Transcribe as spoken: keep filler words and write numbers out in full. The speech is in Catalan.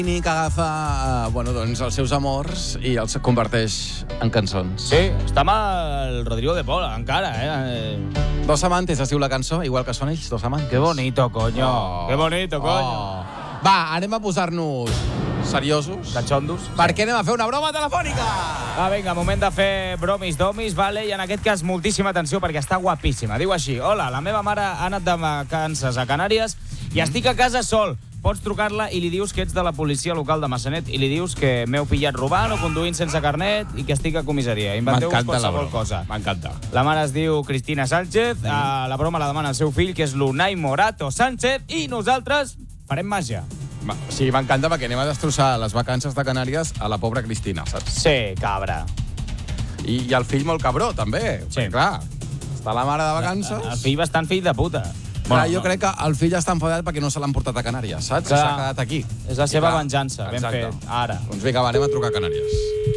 que agafa bueno, doncs, els seus amors i els converteix en cançons. Sí, està amb el Rodrigo de Paul, encara, eh? Dos amantes es diu la cançó, igual que són ells, Dos amantes. Que bonito, coño. Oh. Que bonito, coño. Oh. Va, anem a posar-nos seriosos. Cachondos. Perquè anem a fer una broma telefònica. Va, vinga, moment de fer bromis domis, vale? I en aquest cas, moltíssima atenció perquè està guapíssima. Diu així: hola, la meva mare ha anat de vacances a Canàries i estic a casa sol. Pots trucar-la i li dius que ets de la policia local de Massanet i li dius que m'heu pillat robant o conduint sense carnet i que estic a comissaria. Inventeu-vos qualsevol cosa. M'encanta. La mare es diu Cristina Sánchez, mm. uh, la broma la demana el seu fill, que és l'Unai Morato Sánchez, i nosaltres farem màgia. Sí, m'encanta perquè anem a destrossar les vacances de Canàries a la pobra Cristina, saps? Sí, cabra. I, i el fill molt cabró, també. Sí. Clar, està la mare de vacances. El fill bastant fill de puta. Clar, Bueno, jo no. crec que el fill està enfadat perquè no se l'han portat a Canàries, saps? Clar. S'ha quedat aquí. És la seva I clar, venjança, ben exacte. fet. Ara. Doncs vinga, va, anem a trucar a Canàries.